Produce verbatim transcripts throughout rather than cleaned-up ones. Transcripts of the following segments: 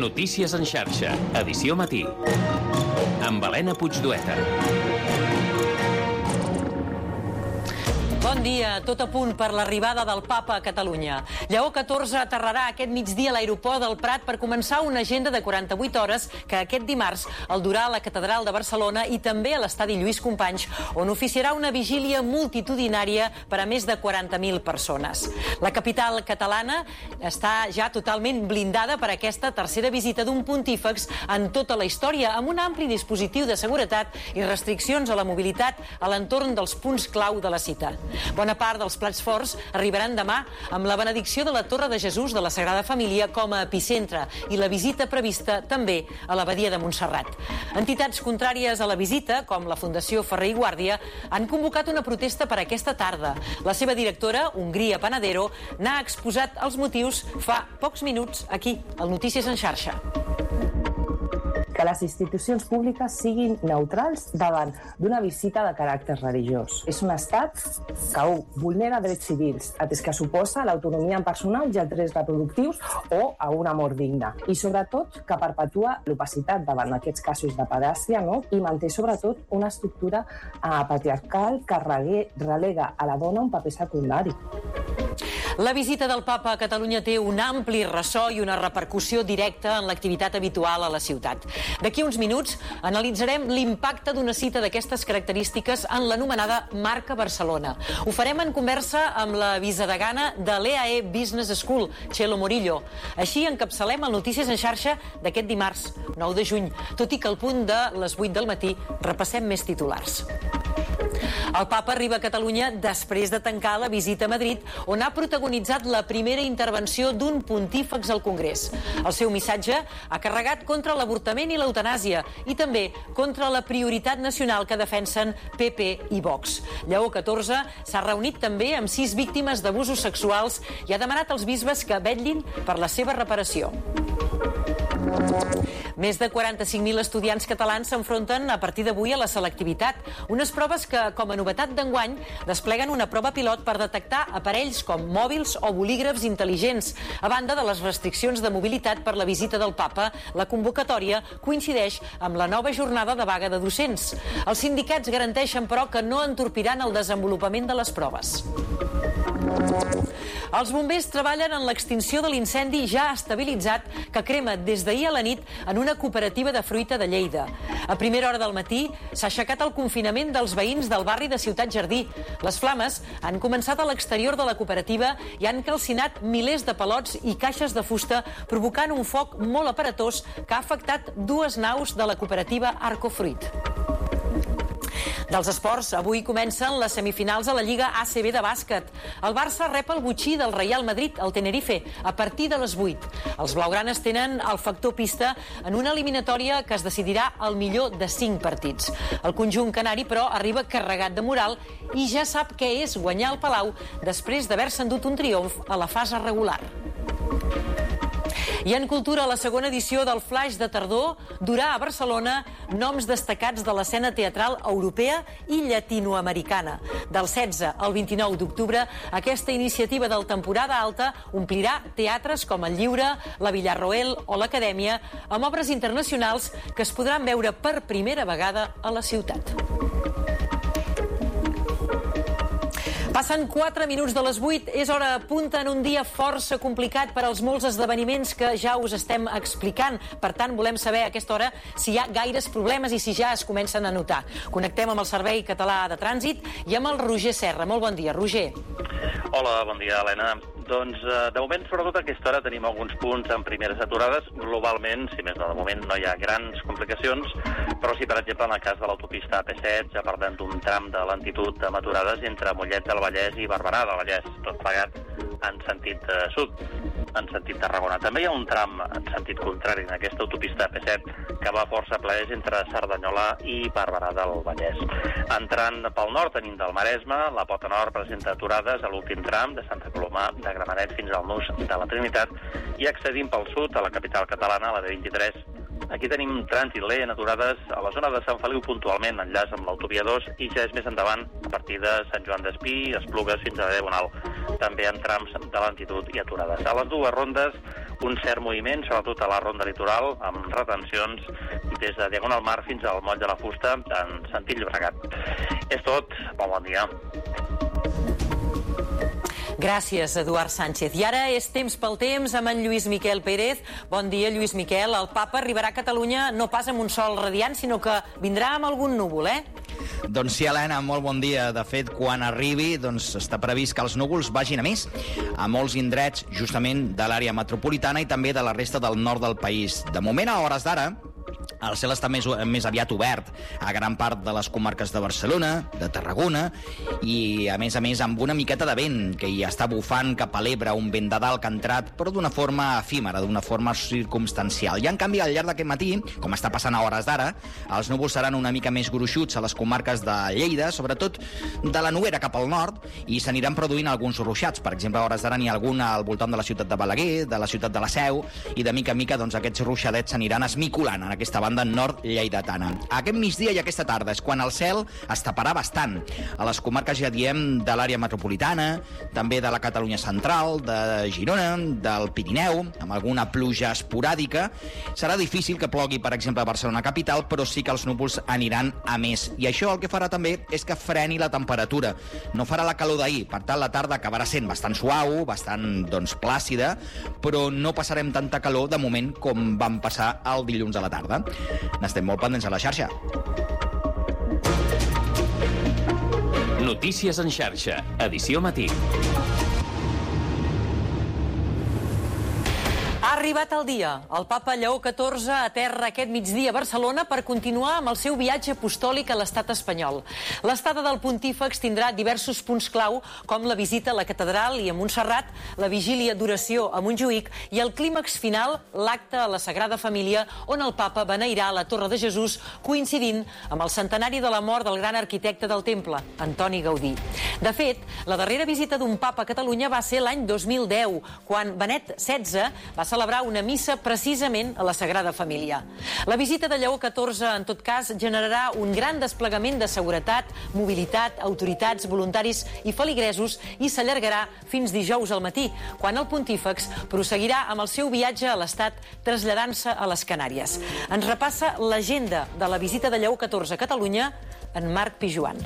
Notícies en xarxa, edició matí. Amb Helena Puigdueta. Bon dia, tot a punt per l'arribada del Papa a Catalunya. Lleó catorze aterrarà aquest migdia a l'aeroport del Prat per començar una agenda de quaranta-vuit hores que aquest dimarts el durà a la Catedral de Barcelona i també a l'estadi Lluís Companys, on oficiarà una vigília multitudinària per a més de quaranta mil persones. La capital catalana està ja totalment blindada per aquesta tercera visita d'un pontífex en tota la història, amb un ampli dispositiu de seguretat i restriccions a la mobilitat a l'entorn dels punts clau de la cita. Bona part dels plats forts arribaran demà amb la benedicció de la Torre de Jesús de la Sagrada Família com a epicentre i la visita prevista també a l'Abadia de Montserrat. Entitats contràries a la visita, com la Fundació Ferrer i Guàrdia, han convocat una protesta per aquesta tarda. La seva directora, Hongria Panadero, n'ha exposat els motius fa pocs minuts aquí, al Notícies en xarxa. Que les institucions públiques siguin neutrals davant d'una visita de caràcter religiós. És un estat que un, vulnera drets civils, atès que suposa l'autonomia personal i els drets reproductius o a una mort digna. I sobretot que perpetua l'opacitat davant aquests casos de pedàstria, no? I manté sobretot una estructura eh, patriarcal que regue, relega a la dona un paper secundari. La visita del Papa a Catalunya té un ampli ressò i una repercussió directa en l'activitat habitual a la ciutat. D'aquí uns minuts analitzarem l'impacte d'una cita d'aquestes característiques en l'anomenada Marca Barcelona. Ho farem en conversa amb la vicedegana de l'E A E Business School, Txelo Morillo. Així encapçalem el Notícies en xarxa d'aquest dimarts, nou de juny, tot i que al punt de les vuit del matí repassem més titulars. El Papa arriba a Catalunya després de tancar la visita a Madrid, on ha protagonitzat la primera intervenció d'un pontífex al Congrés. El seu missatge ha carregat contra l'avortament i l'eutanàsia i també contra la prioritat nacional que defensen P P i Vox. Lleó catorze s'ha reunit també amb sis víctimes d'abusos sexuals i ha demanat als bisbes que vetllin per la seva reparació. Més de quaranta-cinc mil estudiants catalans s'enfronten a partir d'avui a la selectivitat, unes proves que, com a novetat d'enguany, despleguen una prova pilot per detectar aparells com mòbils o bolígrafs intel·ligents. A banda de les restriccions de mobilitat per la visita del Papa, la convocatòria coincideix amb la nova jornada de vaga de docents. Els sindicats garanteixen, però, que no entorpiran el desenvolupament de les proves. Els bombers treballen en l'extinció de l'incendi ja estabilitzat que crema des d'ahir a la nit en una cooperativa de fruita de Lleida. A primera hora del matí s'ha aixecat el confinament dels veïns del barri de Ciutat Jardí. Les flames han començat a l'exterior de la cooperativa i han calcinat milers de palots i caixes de fusta, provocant un foc molt aparatós que ha afectat dues naus de la cooperativa Arcofruit. Dels esports, avui comencen les semifinals a la Lliga A C B de bàsquet. El Barça rep el botxí del Real Madrid al Tenerife a partir de les vuit. Els blaugranes tenen el factor pista en una eliminatòria que es decidirà al millor de cinc partits. El conjunt canari, però, arriba carregat de moral i ja sap què és guanyar el Palau després d'haver-se endut un triomf a la fase regular. I en cultura, la segona edició del Flaix de Tardor durà a Barcelona noms destacats de l'escena teatral europea i llatinoamericana. Del setze al vint-i-nou d'octubre, aquesta iniciativa del Temporada Alta omplirà teatres com el Lliure, la Villarroel o l'Acadèmia, amb obres internacionals que es podran veure per primera vegada a la ciutat. Passen quatre minuts de les vuit, és hora punta en un dia força complicat per als molts esdeveniments que ja us estem explicant. Per tant, volem saber a aquesta hora si hi ha gaires problemes i si ja es comencen a notar. Connectem amb el Servei Català de Trànsit i amb el Roger Serra. Molt bon dia, Roger. Hola, bon dia, Helena. Doncs, de moment, sobretot a aquesta hora, tenim alguns punts en primeres aturades. Globalment, si més no, de moment no hi ha grans complicacions, però sí, per exemple, en el cas de l'autopista A P set, ja parlem d'un tram de lentitud amb aturades entre Mollet del Vallès i Barberà del Vallès, tot plegat en sentit eh, sud, en sentit Tarragona. També hi ha un tram en sentit contrari en aquesta autopista A P set que va força plaers entre Cerdanyola i Barberà del Vallès. Entrant pel nord, tenim del Maresme, la Pota Nord presenta aturades a l'últim tram de Santa Coloma de Gramenet fins al nus de la Trinitat i accedim pel sud a la capital catalana, la B vint-i-tres. Aquí tenim trànsit lent, aturades a la zona de Sant Feliu puntualment, enllaç amb l'autovia dos, i ja és més endavant, a partir de Sant Joan d'Espí, Esplugues fins a Diagonal. També en trams de lentitud i aturades. A les dues rondes, un cert moviment, sobretot a la ronda litoral, amb retencions des de Diagonal Mar fins al Moll de la Fusta, en sentit Llobregat. És tot. Bon bon dia. Gràcies, Eduard Sánchez. I ara és temps pel temps amb en Lluís Miquel Pérez. Bon dia, Lluís Miquel. El papa arribarà a Catalunya no pas amb un sol radiant, sinó que vindrà amb algun núvol, eh? Doncs sí, Helena, molt bon dia. De fet, quan arribi, doncs està previst que els núvols vagin a més a molts indrets justament de l'àrea metropolitana i també de la resta del nord del país. De moment, a hores d'ara, el cel està més, més aviat obert a gran part de les comarques de Barcelona, de Tarragona, i a més a més amb una miqueta de vent que hi està bufant cap a l'Ebre, un vent de dalt que ha entrat, però d'una forma efímera, d'una forma circumstancial. I en canvi, al llarg d'aquest matí, com està passant a hores d'ara, els núvols seran una mica més gruixuts a les comarques de Lleida, sobretot de la Noguera cap al nord, i s'aniran produint alguns ruixats. Per exemple, a hores d'ara n'hi ha algun al voltant de la ciutat de Balaguer, de la ciutat de la Seu, i de mica en mica doncs, aquests ruixadets s'aniran esmicolant en aquesta banda nord lleidatana. Aquest migdia i aquesta tarda és quan el cel es taparà bastant. A les comarques ja diem de l'àrea metropolitana, també de la Catalunya central, de Girona, del Pirineu, amb alguna pluja esporàdica. Serà difícil que plogui, per exemple, a Barcelona capital, però sí que els núvols aniran a més. I això el que farà també és que freni la temperatura. No farà la calor d'ahir, per tant la tarda acabarà sent bastant suau, bastant doncs, plàcida, però no passarem tanta calor de moment com vam passar el dilluns a la tarda. N'estem molt pendents a la xarxa. Notícies en xarxa, edició matí. Ha arribat el dia. El papa Lleó catorze aterra aquest migdia a Barcelona per continuar amb el seu viatge apostòlic a l'estat espanyol. L'estada del pontífex tindrà diversos punts clau, com la visita a la catedral i a Montserrat, la vigília d'oració a Montjuïc i el clímax final, l'acte a la Sagrada Família, on el papa beneirà la Torre de Jesús, coincidint amb el centenari de la mort del gran arquitecte del temple, Antoni Gaudí. De fet, la darrera visita d'un papa a Catalunya va ser l'any dos mil deu, quan Benet setze va celebrar una missa precisament a la Sagrada Família. La visita de Lleó catorze, en tot cas, generarà un gran desplegament de seguretat, mobilitat, autoritats, voluntaris i feligresos i s'allargarà fins dijous al matí, quan el pontífex prosseguirà amb el seu viatge a l'estat traslladant-se a les Canàries. Ens repassa l'agenda de la visita de Lleó catorze a Catalunya en Marc Pijuan.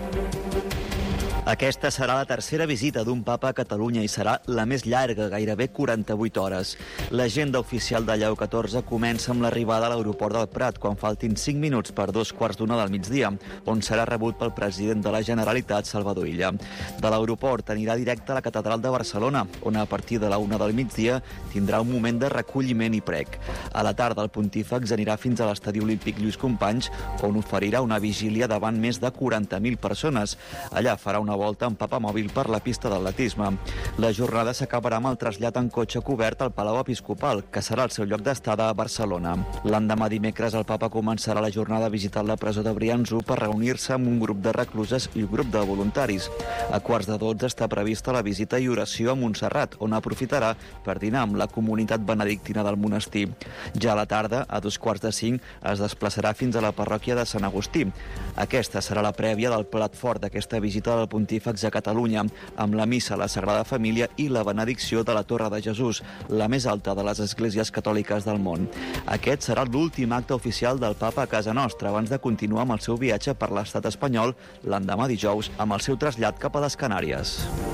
Aquesta serà la tercera visita d'un papa a Catalunya i serà la més llarga, gairebé quaranta-vuit hores. L'agenda oficial de Lleó catorze comença amb l'arribada a l'aeroport del Prat, quan faltin cinc minuts per dos quarts d'una del migdia, on serà rebut pel president de la Generalitat, Salvador Illa. De l'aeroport anirà directe a la Catedral de Barcelona, on a partir de la una del migdia tindrà un moment de recolliment i prec. A la tarda, el pontífex anirà fins a l'Estadi Olímpic Lluís Companys, on oferirà una vigília davant més de quaranta mil persones. Allà farà una volta en papamòbil per la pista d'atletisme. La jornada s'acabarà amb el trasllat en cotxe cobert al Palau Episcopal, que serà el seu lloc d'estada a Barcelona. L'endemà dimecres el papa començarà la jornada visitant la presó de Brianço per reunir-se amb un grup de recluses i un grup de voluntaris. A quarts de dotze està prevista la visita i oració a Montserrat, on aprofitarà per dinar amb la comunitat benedictina del monestir. Ja a la tarda, a dos quarts de cinc, es desplaçarà fins a la parròquia de Sant Agustí. Aquesta serà la prèvia del plat fort d'aquesta visita del pontífex a Catalunya, amb la missa a la Sagrada Família i la benedicció de la Torre de Jesús, la més alta de les esglésies catòliques del món. Aquest serà l'últim acte oficial del papa a casa nostra, abans de continuar amb el seu viatge per l'estat espanyol l'endemà dijous amb el seu trasllat cap a les Canàries.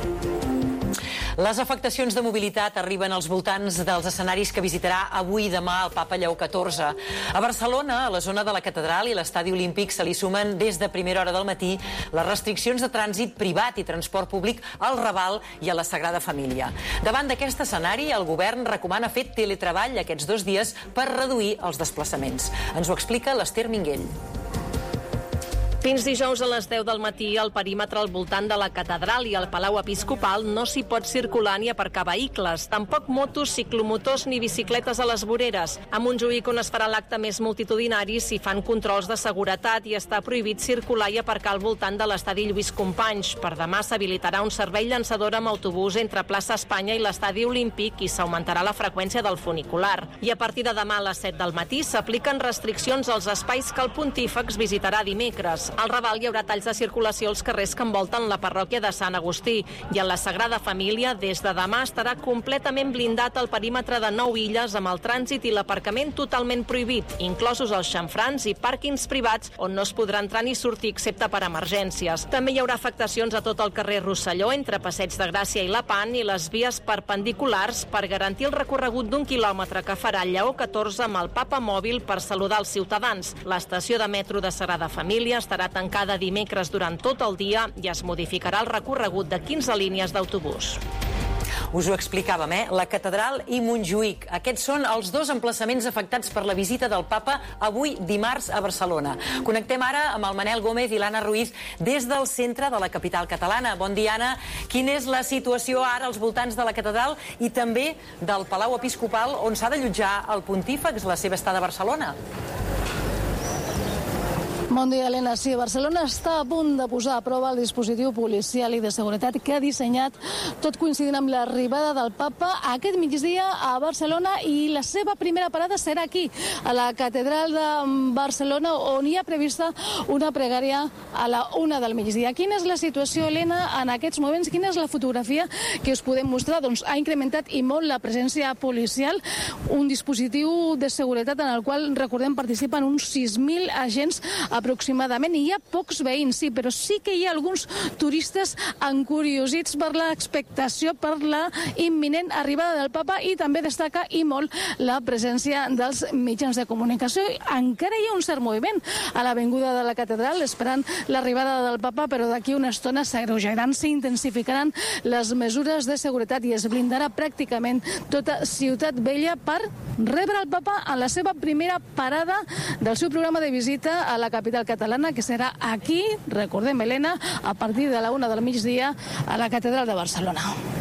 Les afectacions de mobilitat arriben als voltants dels escenaris que visitarà avui i demà el papa Lleó catorze. A Barcelona, a la zona de la Catedral i l'Estadi Olímpic, se li sumen des de primera hora del matí les restriccions de trànsit privat i transport públic al Raval i a la Sagrada Família. Davant d'aquest escenari, el govern recomana fer teletreball aquests dos dies per reduir els desplaçaments. Ens ho explica l'Ester Minguell. Fins dijous a les deu del matí, al perímetre al voltant de la Catedral i el Palau Episcopal no s'hi pot circular ni aparcar vehicles, tampoc motos, ciclomotors ni bicicletes a les voreres. A Montjuïc, on es farà l'acte més multitudinari, s'hi fan controls de seguretat i està prohibit circular i aparcar al voltant de l'estadi Lluís Companys. Per demà s'habilitarà un servei llançador amb autobús entre plaça Espanya i l'estadi Olímpic i s'augmentarà la freqüència del funicular. I a partir de demà a les set del matí s'apliquen restriccions als espais que el pontífex visitarà dimecres. Al Raval hi haurà talls de circulació als carrers que envolten la parròquia de Sant Agustí i en la Sagrada Família des de demà estarà completament blindat el perímetre de nou illes amb el trànsit i l'aparcament totalment prohibit, inclosos els xamfrans i pàrquings privats on no es podrà entrar ni sortir excepte per emergències. També hi haurà afectacions a tot el carrer Rosselló entre Passeig de Gràcia i La Pan i les vies perpendiculars per garantir el recorregut d'un quilòmetre que farà Lleó catorze amb el Papa Mòbil per saludar els ciutadans. L'estació de metro de Sagrada Família estarà tancada dimecres durant tot el dia i es modificarà el recorregut de quinze línies d'autobús. Us ho explicàvem, eh? La catedral i Montjuïc. Aquests són els dos emplaçaments afectats per la visita del papa avui dimarts a Barcelona. Connectem ara amb el Manel Gómez i l'Anna Ruiz des del centre de la capital catalana. Bon dia, Anna. Quina és la situació ara als voltants de la catedral i també del Palau Episcopal on s'ha d'allotjar el pontífex la seva estada a Barcelona? Bon dia, Helena. Sí, Barcelona està a punt de posar a prova el dispositiu policial i de seguretat que ha dissenyat, tot coincidint amb l'arribada del papa aquest migdia a Barcelona, i la seva primera parada serà aquí, a la catedral de Barcelona, on hi ha prevista una pregària a la una del migdia. Quina és la situació, Helena, en aquests moments? Quina és la fotografia que us podem mostrar? Doncs ha incrementat i molt la presència policial, un dispositiu de seguretat en el qual, recordem, participen uns sis mil agents aproximadament, i hi ha pocs veïns, sí, però sí que hi ha alguns turistes encuriosits per l'expectació, per la imminent arribada del papa, i també destaca i molt la presència dels mitjans de comunicació. Encara hi ha un cert moviment a l'avinguda de la catedral esperant l'arribada del papa, però d'aquí una estona s'agreujaran, s'intensificaran les mesures de seguretat i es blindarà pràcticament tota Ciutat Vella per rebre el papa a la seva primera parada del seu programa de visita a la capital catalana, que serà aquí, recordem, Helena, a partir de la una del migdia a la catedral de Barcelona.